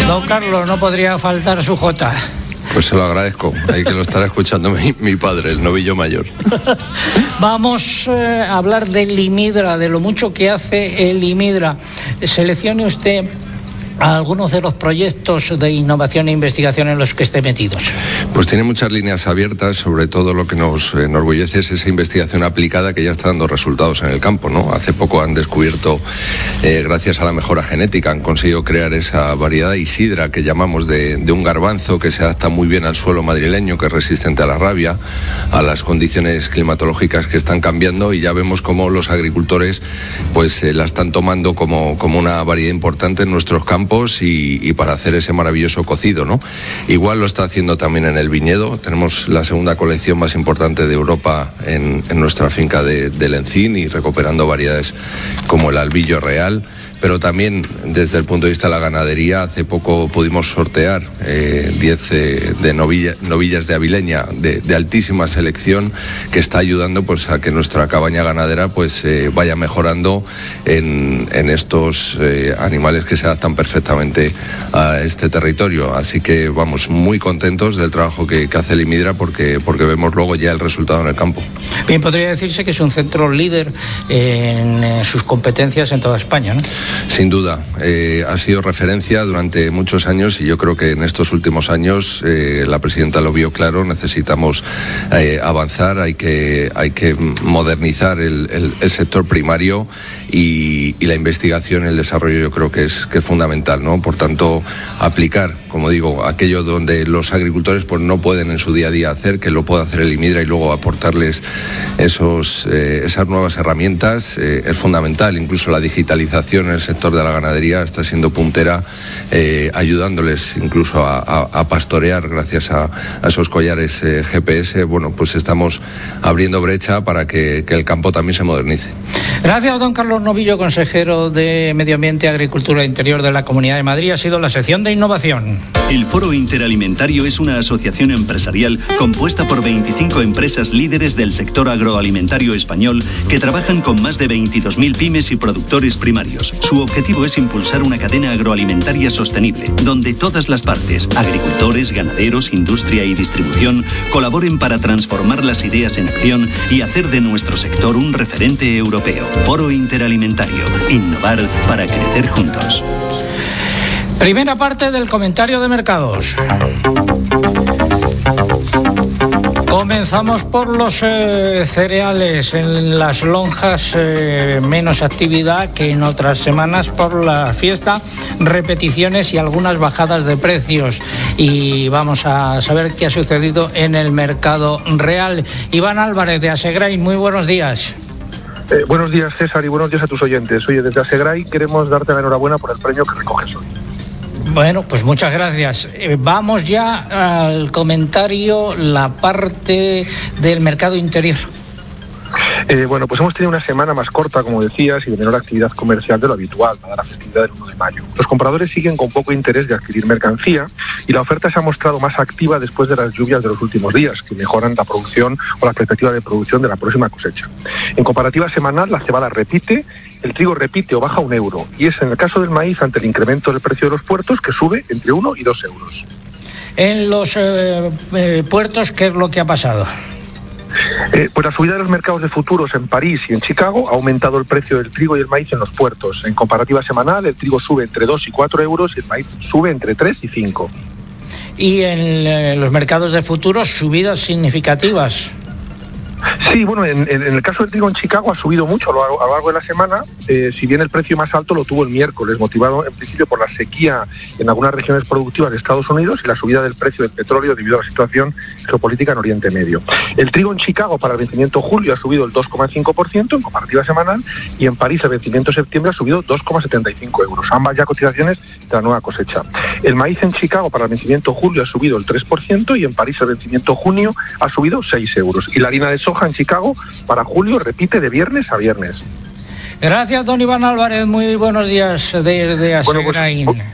Don Carlos, no podría faltar su jota. Pues se lo agradezco, ahí que lo estará escuchando mi padre, el novillo mayor. Vamos a hablar del IMIDRA, de lo mucho que hace el IMIDRA. Seleccione usted algunos de los proyectos de innovación e investigación en los que esté metidos. Pues tiene muchas líneas abiertas, sobre todo lo que nos enorgullece es esa investigación aplicada que ya está dando resultados en el campo, ¿no? Hace poco han descubierto, gracias a la mejora genética, han conseguido crear esa variedad Isidra que llamamos de un garbanzo que se adapta muy bien al suelo madrileño, que es resistente a la rabia, a las condiciones climatológicas que están cambiando, y ya vemos cómo los agricultores pues la están tomando como una variedad importante en nuestros campos y para hacer ese maravilloso cocido, ¿no? Igual lo está haciendo también en el viñedo. Tenemos la segunda colección más importante de Europa en nuestra finca del Encín, y recuperando variedades como el albillo real. Pero también desde el punto de vista de la ganadería, hace poco pudimos sortear 10 de novillas de avileña de altísima selección, que está ayudando pues a que nuestra cabaña ganadera pues vaya mejorando en estos animales que se adaptan perfectamente a este territorio. Así que vamos muy contentos del trabajo que hace el IMIDRA porque vemos luego ya el resultado en el campo. Bien, podría decirse que es un centro líder en sus competencias en toda España, ¿no? Sin duda, ha sido referencia durante muchos años, y yo creo que en estos últimos años la presidenta lo vio claro. Necesitamos avanzar, hay que modernizar el sector primario, y la investigación y el desarrollo yo creo que es fundamental, ¿no? Por tanto, aplicar, como digo, aquello donde los agricultores pues no pueden en su día a día hacer, que lo pueda hacer el IMIDRA, y luego aportarles esas nuevas herramientas es fundamental. Incluso la digitalización en el sector de la ganadería está siendo puntera, ayudándoles incluso a pastorear gracias a esos collares GPS. Bueno, pues estamos abriendo brecha para que el campo también se modernice. Gracias, don Carlos Novillo, consejero de Medio Ambiente, Agricultura e Interior de la Comunidad de Madrid. Ha sido la sección de innovación. El Foro Interalimentario es una asociación empresarial compuesta por 25 empresas líderes del sector agroalimentario español que trabajan con más de 22.000 pymes y productores primarios. Su objetivo es impulsar una cadena agroalimentaria sostenible, donde todas las partes, agricultores, ganaderos, industria y distribución, colaboren para transformar las ideas en acción y hacer de nuestro sector un referente europeo. Foro Interalimentario. Innovar para crecer juntos. Primera parte del comentario de mercados. Comenzamos por los cereales. En las lonjas menos actividad que en otras semanas por la fiesta, repeticiones y algunas bajadas de precios. Y vamos a saber qué ha sucedido en el mercado real. Iván Álvarez, de Asegray, muy buenos días. Buenos días, César, y buenos días a tus oyentes. Oye, desde Asegray queremos darte la enhorabuena por el premio que recoges hoy. Bueno, pues muchas gracias. Vamos ya al comentario, la parte del mercado interior. Bueno, pues hemos tenido una semana más corta, como decías, y de menor actividad comercial de lo habitual para la festividad del 1 de mayo. Los compradores siguen con poco interés de adquirir mercancía, y la oferta se ha mostrado más activa después de las lluvias de los últimos días, que mejoran la producción o la perspectiva de producción de la próxima cosecha. En comparativa semanal, la cebada repite, el trigo repite o baja €1, y es en el caso del maíz ante el incremento del precio de los puertos, que sube entre 1 y 2 euros. En los puertos, ¿qué es lo que ha pasado? Pues la subida de los mercados de futuros en París y en Chicago ha aumentado el precio del trigo y el maíz en los puertos. En comparativa semanal, el trigo sube entre 2 y 4 euros y el maíz sube entre 3 y 5. Y en los mercados de futuros, subidas significativas. Sí, bueno, en el caso del trigo en Chicago ha subido mucho a lo largo de la semana, si bien el precio más alto lo tuvo el miércoles, motivado en principio por la sequía en algunas regiones productivas de Estados Unidos y la subida del precio del petróleo debido a la situación geopolítica en Oriente Medio. El trigo en Chicago para el vencimiento julio ha subido el 2,5% en comparativa semanal, y en París el vencimiento septiembre ha subido 2,75 euros, ambas ya cotizaciones de la nueva cosecha. El maíz en Chicago para el vencimiento julio ha subido el 3%, y en París el vencimiento junio ha subido 6 euros. Y la harina de soja en Chicago para julio repite de viernes a viernes. Gracias, don Iván Álvarez. Muy buenos días desde Asegray. Bueno, pues,